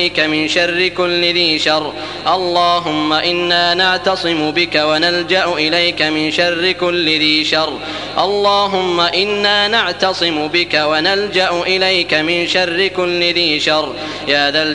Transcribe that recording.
من شر كل ذي شر. اللهم إنا نعتصم بك ونلجأ إليك من شر كل ذي شر. اللهم إنا نعتصم بك ونلجأ إليك من شر كل ذي شر يا ذا